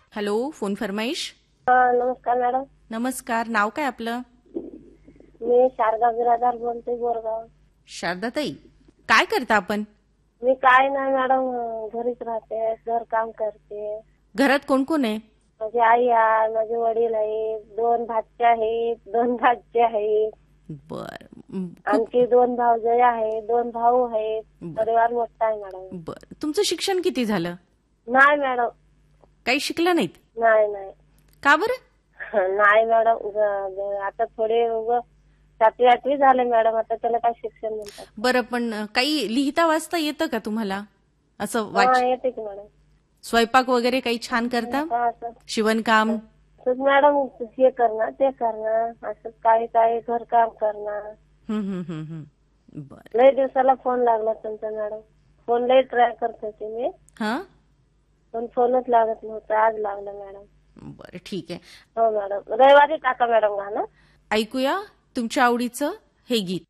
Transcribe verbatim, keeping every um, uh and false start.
Hello, phone फरमाईश. हा, नमस्कार madam. नमस्कार. नाव काय आपलं? मी शारदा बिरादार बोलते, बोरगाव. शारदाताई, काय करता आपण? मी काय नाही मॅडम, घरीच राहते, घर काम करते. घरात कोण कोण आहे? माझी आई आहे, माझे वडील आहेत, दोन भाचे आहेत, दोन भाचे आहेत. बर. आणखी दोन भाऊजय आहेत, दोन भाऊ आहेत. परिवार मोठा आहे मॅडम. बर. तुमचं शिक्षण किती झालं? नाही मॅडम. काही शिकला नाहीत? नाही नाही. का बरं? नाही मॅडम, आता थोडे उग सातवी आठवी झाले मॅडम, आता त्याला काय शिक्षण म्हणतात. बरं, पण काही लिहिता वाचता येतं का तुम्हाला? असं हा, वाच येते की मॅडम. स्वयंपाक वगैरे काही छान करता? हा, असं शिवणकाम? असंच मॅडम, हे करणं ते करणं, असं काही काही घर काम करणं. हम्म हम्म हम्म हम्म. बर. लय दिवसाला फोन लागला तुमचा मॅडम. फोन लय ट्राय करत होते मी, हा, पण फोनच लागत नव्हता. आज लागला मॅडम. बरं, ठीक आहे. हो मॅडम, रविवारी टाका मॅडम गाणं. ऐकूया तुमच्या आवडीचं हे गीत.